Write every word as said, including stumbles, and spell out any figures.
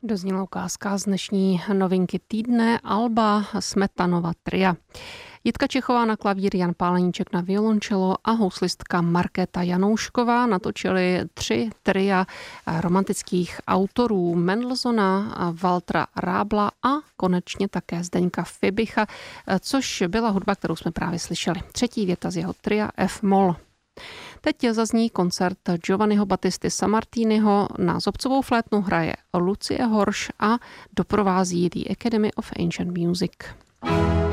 Dozněla ukázka z dnešní novinky týdne alba Smetanova tria. Jitka Čechová na klavír, Jan Páleníček na violončelo a houslistka Markéta Janoušková natočili tři tria romantických autorů Mendelssohna, Waltera Rábla a konečně také Zdeňka Fibicha, což byla hudba, kterou jsme právě slyšeli. Třetí věta z jeho tria F-moll. Teď zazní koncert Giovanniho Battisty Sammartiniho, na zobcovou flétnu hraje Lucie Horš a doprovází The Academy of Ancient Music.